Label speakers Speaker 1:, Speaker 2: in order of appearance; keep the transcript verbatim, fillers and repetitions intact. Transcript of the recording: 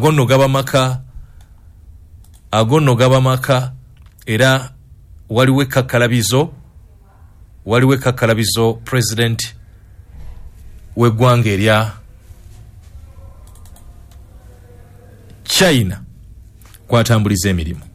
Speaker 1: agonno gaba maka agonno gaba maka era waliwe kakalabizo waliwe kakalabizo president w'eggwanga erya China kwatambuliza emirimu.